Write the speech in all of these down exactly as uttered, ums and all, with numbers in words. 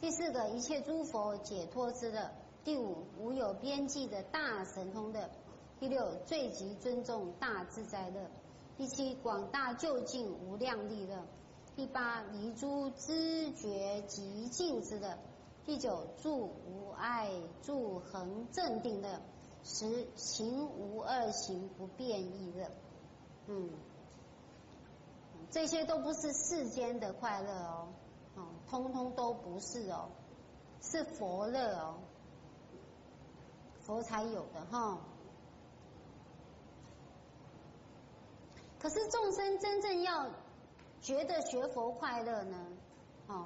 第四个，一切诸佛解脱之乐。第五，无有边际的大神通乐。第六，最极尊重大自在乐。第七，广大究竟无量利乐。第八，离诸知觉极尽之乐。第九，住无碍住恒正定乐。十，行无二行不变异乐。嗯，这些都不是世间的快乐哦，哦，通通都不是哦，是佛乐哦，佛才有的哈。可是众生真正要觉得学佛快乐呢，哦，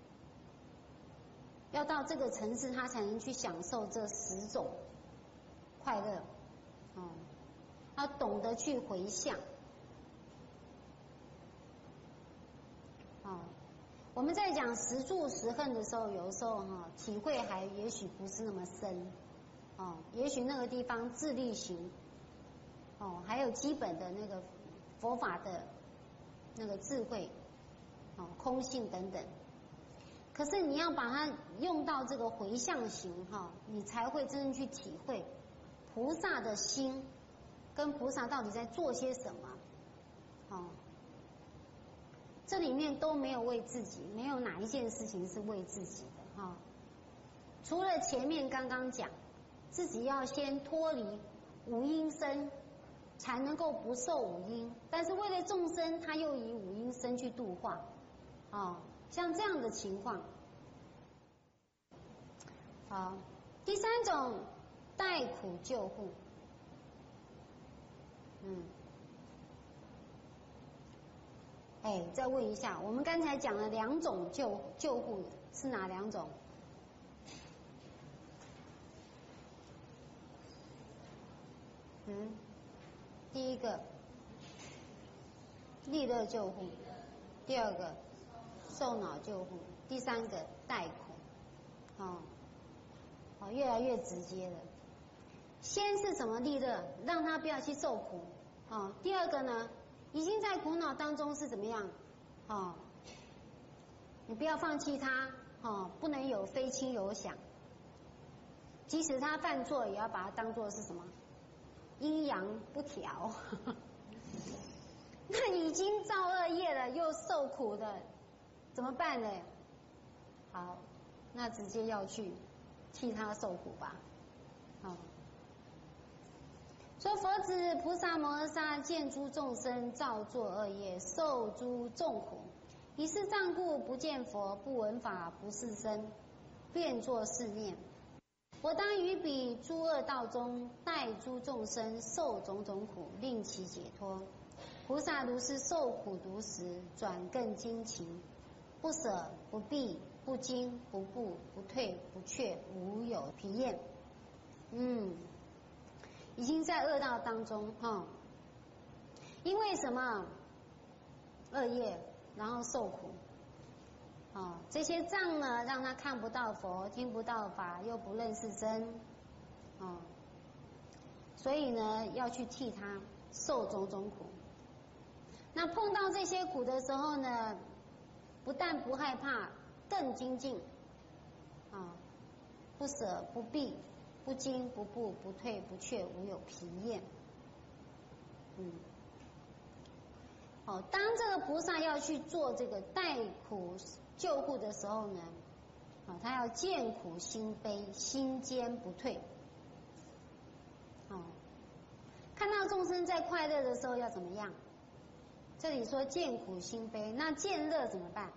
要到这个层次，他才能去享受这十种快乐，哦，要懂得去回向，哦，我们在讲十住十恨的时候，有的时候哈、哦，体会还也许不是那么深，哦，也许那个地方自力行，哦，还有基本的那个佛法的那个智慧，哦，空性等等。可是你要把它用到这个回向行哈，你才会真正去体会菩萨的心跟菩萨到底在做些什么。哦，这里面都没有为自己，没有哪一件事情是为自己的哈。除了前面刚刚讲，自己要先脱离五阴身，才能够不受五阴，但是为了众生，他又以五阴身去度化，哦，像这样的情况。好，第三种代苦救护，嗯，哎，再问一下，我们刚才讲了两种救救护是哪两种？嗯，第一个利乐救护，第二个受恼救护，第三个代苦，哦，哦，越来越直接了。先是什么利乐，让他不要去受苦，哦，第二个呢，已经在苦恼当中是怎么样，哦，你不要放弃他，哦，不能有非亲有想，即使他犯错，也要把他当作是什么？阴阳不调，那已经造恶业了，又受苦的，怎么办呢？好，那直接要去替他受苦吧。好，说佛子菩萨摩诃萨见诸众生造作恶业，受诸众苦，以是障故不见佛，不闻法，不是身，便作是念：我当于彼诸恶道中，代诸众生受种种苦，令其解脱。菩萨如是受苦毒时，转更精勤，不舍不避，不惊不怖，不退不却，无有疲厌。嗯，已经在恶道当中哈、哦，因为什么恶业，然后受苦。哦，这些障呢，让他看不到佛，听不到法，又不认识真，哦，所以呢，要去替他受种种苦。那碰到这些苦的时候呢，不但不害怕，更精进，啊、哦，不舍不避，不惊不怖，不退不却，无有疲厌。嗯。哦，当这个菩萨要去做这个代苦救护的时候呢，哦，他要见苦心悲，心坚不退。哦，看到众生在快乐的时候要怎么样？这里说见苦心悲，那见乐怎么办？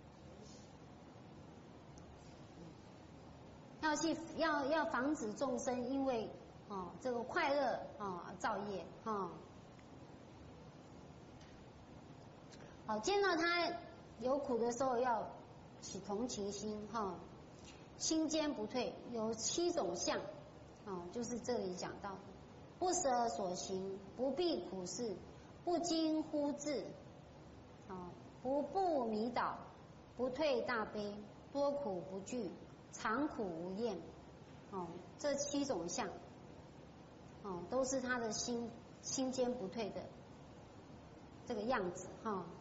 要去要要防止众生因为哦这个快乐哦造业哦。好，见到他有苦的时候，要起同情心哈，心坚不退。有七种相，哦，就是这里讲到的：不舍所行，不避苦事，不惊忽至，哦，不怖迷倒，不退大悲，多苦不惧，常苦无厌。哦，这七种相，哦，都是他的心心坚不退的这个样子哈。哦